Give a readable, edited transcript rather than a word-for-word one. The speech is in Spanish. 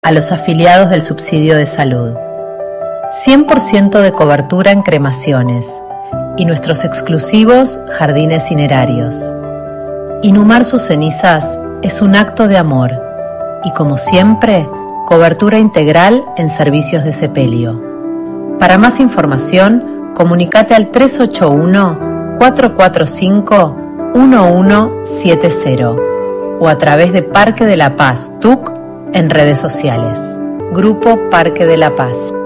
a los afiliados del subsidio de salud. 100% de cobertura en cremaciones y nuestros exclusivos jardines cinerarios. Inhumar sus cenizas es un acto de amor y, como siempre, cobertura integral en servicios de sepelio. Para más información, comunícate al 381-445-1170 o a través de Parque de la Paz, TUC, en redes sociales. Grupo Parque de la Paz.